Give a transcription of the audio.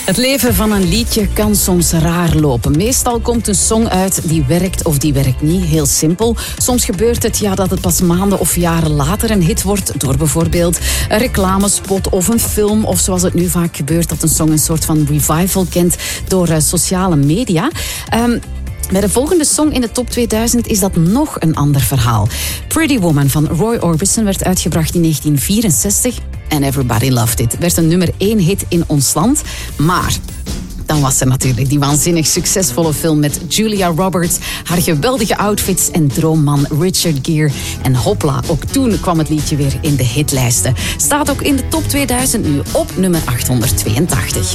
Het leven van een liedje kan soms raar lopen. Meestal komt een song uit die werkt of die werkt niet. Heel simpel. Soms gebeurt het dat het pas maanden of jaren later een hit wordt door bijvoorbeeld een reclamespot of een film. Of zoals het nu vaak gebeurt, dat een song een soort van revival kent door sociale media. Bij de volgende song in de top 2000 is dat nog een ander verhaal. Pretty Woman van Roy Orbison werd uitgebracht in 1964 en everybody loved it. Werd een nummer 1 hit in ons land, maar dan was er natuurlijk die waanzinnig succesvolle film met Julia Roberts, haar geweldige outfits en droomman Richard Gere. En hopla, ook toen kwam het liedje weer in de hitlijsten. Staat ook in de top 2000 nu op nummer 882.